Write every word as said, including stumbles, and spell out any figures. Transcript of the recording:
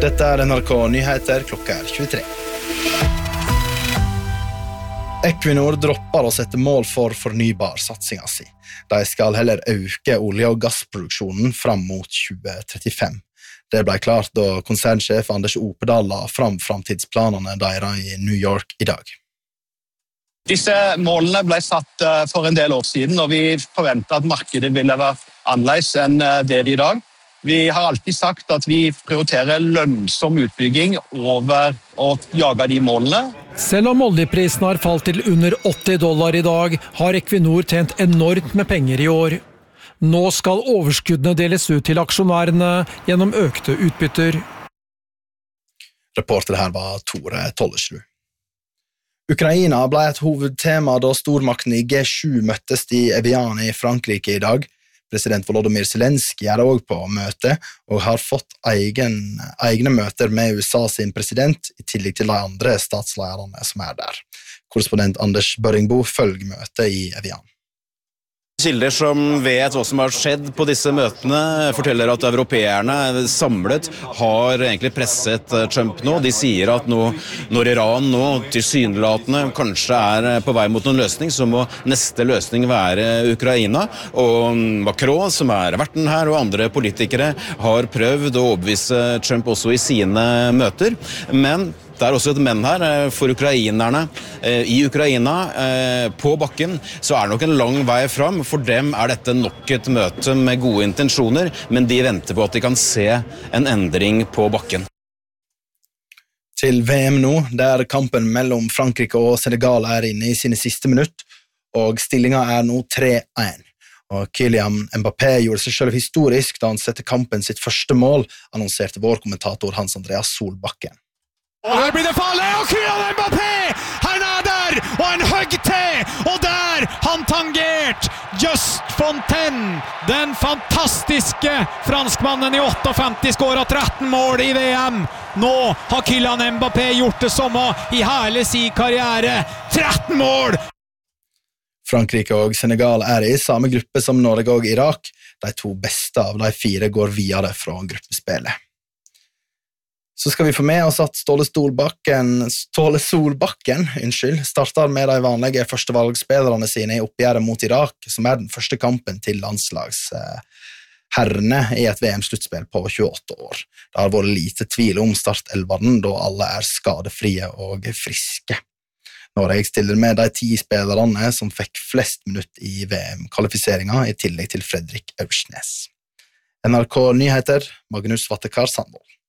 Dette er N R K Nyheter, klokka er tjuetre. Equinor dropper å sette mål for fornybar-satsingen sin. De skal heller øke olje- og gassproduksjonen fram mot tjue trettifem. Det ble klart da konsernsjef Anders Opedal la fram framtidsplanene deres i New York i dag. Disse målene ble satt for en del år siden, og vi forventet at markedet ville være annerledes enn det er i dag. Vi har alltid sagt at vi prioriterer lønnsom utbygging over å jage de målene. Selv om oljeprisen har falt til under åtti dollar i dag, har Equinor tjent enormt med penger i år. Nå skal overskuddene deles ut til aksjonærene gjennom økte utbytter. Reporter her var Tore Tollesrud. Ukraina ble et hovedtema da stormaktene i G sju møttes i Evian i Frankrike i dag. President Volodymyr Zelensky er også på møte, og har fått egen, egne møter med U S A sin president, i tillegg til de andre statslederne som er der. Korrespondent Anders Børringbo følger møtet i Evian. Kilder som vet hva som har skjedd på disse møtene, forteller at europeerne samlet har egentlig presset Trump nå. De sier at nå, når Iran nå tilsynelatende kanskje er på vei mot noen løsning, så må neste løsning være Ukraina. Og Macron, som er verten her, og andre politikere har prøvd å overbevise Trump også i sine møter. Men det er også et menn her for ukrainerne. I Ukraina, på bakken, så er det nok en lang vei fram. For dem er dette nok et møte med gode intensjoner, men de venter på at de kan se en endring på bakken. Til V M nå, der kampen mellom Frankrike og Senegal er inne i sine siste minutt, og stillingen er nå tre én. Og Kylian Mbappé gjorde seg selv historisk da han sette kampen sitt første mål, annonserte vår kommentator Hans Andreas Solbakken. Og her blir det farlig, og Kylian Mbappé, han er der, og han høgg til, og der, han tangert, Just Fontaine, den fantastiske franskmannen i femtiåtte skåret tretten mål i V M. Nå har Kylian Mbappé gjort det samme i hele sin karriere, tretten mål! Frankrike og Senegal er i samme gruppe som Norge og Irak. De to beste av de fire går videre fra gruppespillet. Så skal vi få med oss at Ståle Solbakken, Ståle Solbakken unnskyld, starter med de vanlige førstevalgsspillerne sine i oppgjøret mot Irak, som er den første kampen til landslagsherrene i et V M-sluttspill på tjueåtte år. Det har vært lite tvil om startelveren, da alle er skadefrie og friske. Norge stiller med de ti spillerne som fikk flest minutt i V M-kvalifiseringen, i tillegg til Fredrik Aursnes. N R K Nyheter, Magnus Vattekar Sandvold.